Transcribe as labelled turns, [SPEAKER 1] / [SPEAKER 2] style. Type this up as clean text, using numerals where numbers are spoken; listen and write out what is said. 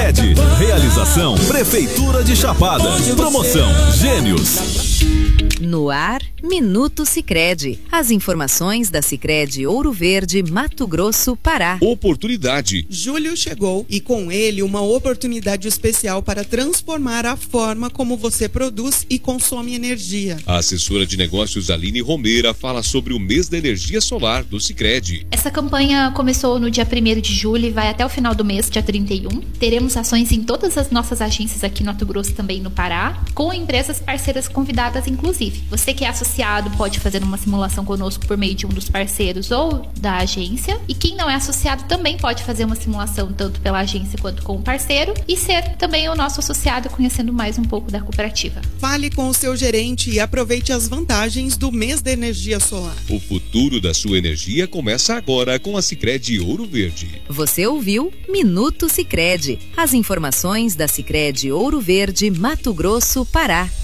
[SPEAKER 1] Sicredi. Realização Prefeitura de Chapada. Promoção Gênios.
[SPEAKER 2] No ar, Minuto Sicredi. As informações da Sicredi Ouro Verde, Mato Grosso, Pará.
[SPEAKER 3] Oportunidade.
[SPEAKER 4] Julho chegou e com ele uma oportunidade especial para transformar a forma como você produz e consome energia.
[SPEAKER 3] A assessora de negócios Aline Romeira fala sobre o mês da energia solar do Sicredi.
[SPEAKER 5] Essa campanha começou no dia 1º de julho e vai até o final do mês, dia 31. Teremos ações em todas as nossas agências aqui no Mato Grosso, também no Pará, com empresas parceiras convidadas, inclusive. Você que é associado pode fazer uma simulação conosco por meio de um dos parceiros ou da agência. E quem não é associado também pode fazer uma simulação tanto pela agência quanto com o parceiro e ser também o nosso associado, conhecendo mais um pouco da cooperativa.
[SPEAKER 4] Fale com o seu gerente e aproveite as vantagens do mês da energia solar.
[SPEAKER 3] O futuro da sua energia começa agora com a Sicredi Ouro Verde.
[SPEAKER 2] Você ouviu Minuto Sicredi. As informações da Sicredi Ouro Verde, Mato Grosso, Pará.